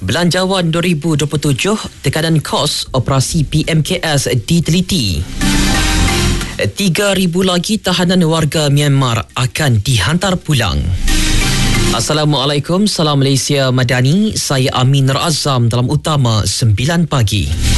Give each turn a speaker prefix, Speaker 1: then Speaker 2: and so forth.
Speaker 1: Belanjawan 2027, tekanan kos operasi PMKS diteliti. 3,000 lagi tahanan warga Myanmar akan dihantar pulang. Assalamualaikum, salam Malaysia Madani. Saya Amin Nur Azam dalam Utama 9 pagi.